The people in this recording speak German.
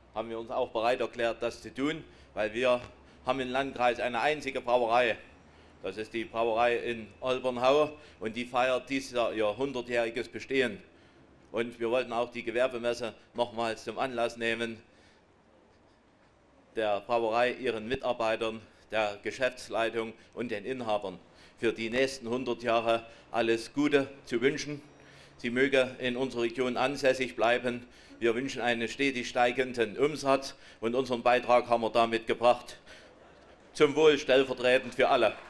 haben wir uns auch bereit erklärt, das zu tun, weil wir haben im Landkreis eine einzige Brauerei. Das ist die Brauerei in Olbernhau und die feiert dieses Jahr ihr 100-jähriges Bestehen. Und wir wollten auch die Gewerbemesse nochmals zum Anlass nehmen, der Brauerei, ihren Mitarbeitern, der Geschäftsleitung und den Inhabern für die nächsten 100 Jahre alles Gute zu wünschen. Sie möge in unserer Region ansässig bleiben. Wir wünschen einen stetig steigenden Umsatz und unseren Beitrag haben wir damit gebracht. Zum Wohl stellvertretend für alle.